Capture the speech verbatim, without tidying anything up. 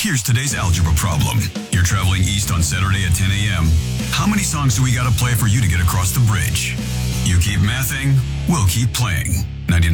Here's today's algebra problem. You're traveling east on Saturday at ten a.m. How many songs do we gotta play for you to get across the bridge? You keep mathing, we'll keep playing. ninety-nine